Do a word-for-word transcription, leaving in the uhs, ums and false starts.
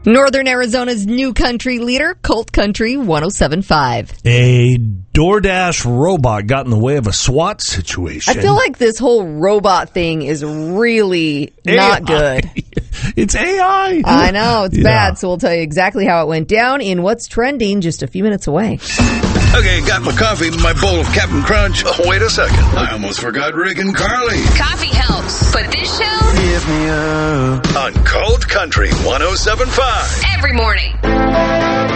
Northern Arizona's new country leader, Colt Country one oh seven point five. A DoorDash robot got in the way of a SWAT situation. I feel like this whole robot thing is really A I. not good. It's A I. I know, it's Yeah. bad, so we'll tell you exactly how it went down in What's Trending just a few minutes away. Okay, got my coffee, my bowl of Captain Crunch. Oh, wait a second. I almost forgot Rick and Carly. Coffee helps, but this show, Give me up. On Cold Country one oh seven point five. every morning.